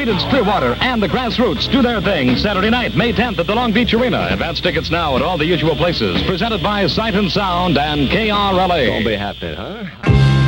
Creedence Clearwater and the Grassroots do their thing Saturday night, May 10th at the Long Beach Arena. Advance tickets now at all the usual places. Presented by Sight and Sound and KRLA. Don't be happening, huh?